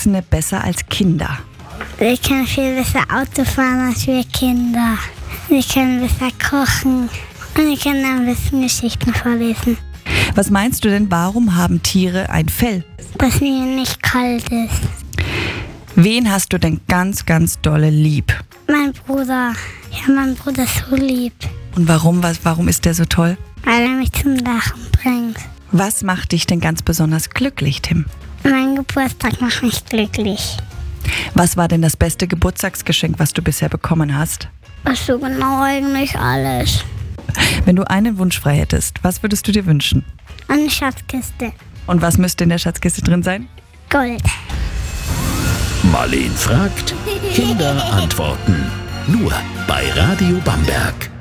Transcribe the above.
Erwachsene besser als Kinder? Wir können viel besser Auto fahren als wir Kinder. Wir können besser kochen. Und wir können ein bisschen Geschichten vorlesen. Was meinst du denn, warum haben Tiere ein Fell? Dass mir nicht kalt ist. Wen hast du denn ganz, ganz dolle lieb? Mein Bruder. Ja, mein Bruder ist so lieb. Und warum ist der so toll? Weil er mich zum Lachen bringt. Was macht dich denn ganz besonders glücklich, Tim? Mein Geburtstag macht mich glücklich. Was war denn das beste Geburtstagsgeschenk, was du bisher bekommen hast? Ach so, genau, eigentlich alles. Wenn du einen Wunsch frei hättest, was würdest du dir wünschen? Eine Schatzkiste. Und was müsste in der Schatzkiste drin sein? Gold. Marleen fragt, Kinder antworten. Nur bei Radio Bamberg.